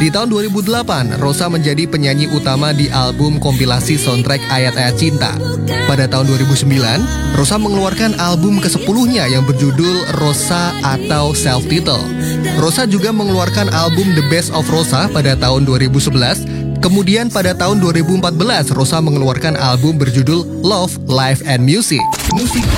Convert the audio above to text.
Di tahun 2008, Rosa menjadi penyanyi utama di album kompilasi soundtrack Ayat-Ayat Cinta. Pada tahun 2009, Rosa mengeluarkan album ke-10-nya yang berjudul Rosa atau Self-Title. Rosa juga mengeluarkan album The Best of Rosa pada tahun 2011. Kemudian pada tahun 2014, Rosa mengeluarkan album berjudul Love, Life and Music.